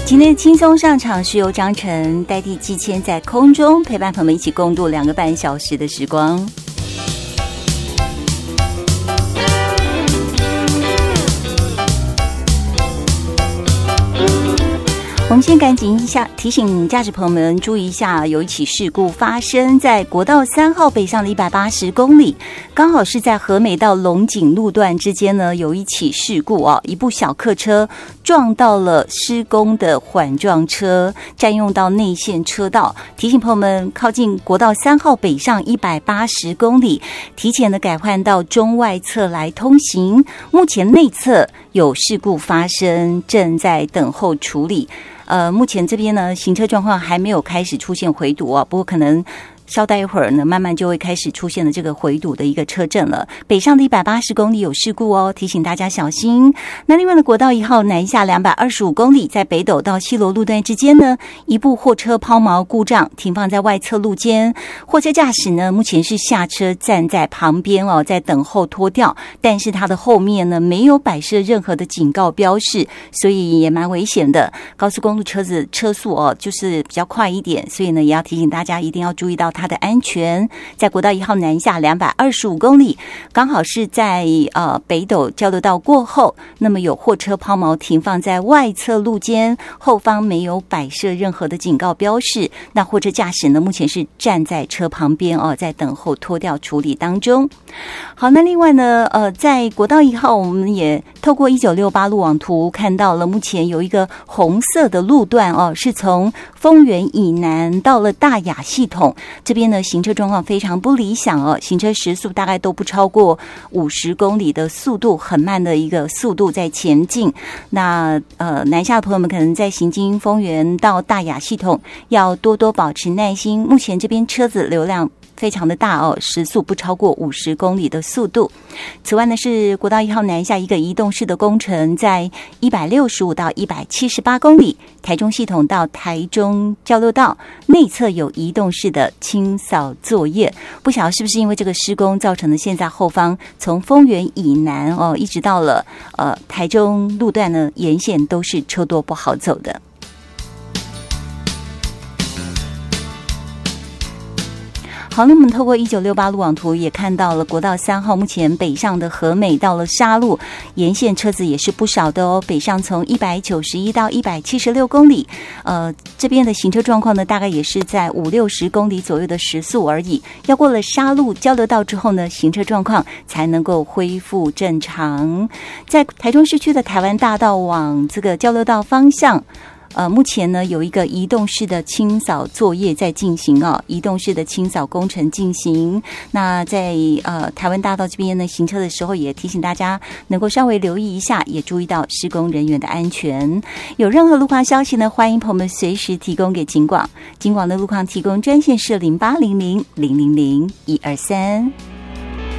今天的轻松上场是由张晨代替季谦在空中陪伴朋友们一起共度2个半小时的时光。我们先赶紧一下提醒驾驶朋友们注意一下，有一起事故发生在国道3号北上的180公里，刚好是在和美到龙井路段之间呢，有一起事故哦，一部小客车撞到了施工的缓撞车，占用到内线车道。提醒朋友们，靠近国道3号北上180公里，提前的改换到中外侧来通行。目前内侧有事故发生，正在等候处理。目前这边呢，行车状况还没有开始出现回堵啊，不过可能稍待一会儿呢，慢慢就会开始出现了这个回堵的一个车阵了。北上的180公里有事故哦，提醒大家小心。那另外的国道1号南下225公里，在北斗到西螺路段之间呢，一部货车抛锚故障，停放在外侧路肩。货车驾驶呢，目前是下车站在旁边哦，在等候拖吊，但是它的后面呢没有摆设任何的警告标示，所以也蛮危险的。高速公路车子车速哦，就是比较快一点，所以呢，也要提醒大家一定要注意到它的安全。在国道1号南下225公里，刚好是在北斗交流道过后，那么有货车抛锚停放在外侧路肩，后方没有摆设任何的警告标示。那货车驾驶呢，目前是站在车旁边哦，在等候拖吊处理当中。好，那另外呢，在国道1号，我们也透过1968路网图看到了，目前有一个红色的路段哦，是从丰原以南到了大雅系统这边呢，行车状况非常不理想哦，行车时速大概都不超过50公里的速度，很慢的一个速度在前进。那南下的朋友们可能在行经丰原到大雅系统要多多保持耐心，目前这边车子流量非常的大哦，时速不超过50公里的速度。此外呢，是国道1号南下一个移动式的工程，在165到178公里，台中系统到台中交流道内侧有移动式的清扫作业。不晓得是不是因为这个施工造成的，现在后方从丰原以南哦，一直到了台中路段呢，沿线都是车多不好走的。好，那我们透过1968路网图也看到了国道3号目前北上的和美到了沙鹿沿线车子也是不少的哦，北上从191到176公里，这边的行车状况呢，大概也是在50-60公里左右的时速而已。要过了沙鹿交流道之后呢，行车状况才能够恢复正常。在台中市区的台湾大道往这个交流道方向，目前呢有一个移动式的清扫作业在进行哦，移动式的清扫工程进行。那在台湾大道这边呢，行车的时候也提醒大家能够稍微留意一下，也注意到施工人员的安全。有任何路况消息呢，欢迎朋友们随时提供给警广，警广的路况提供专线是0800-000-123。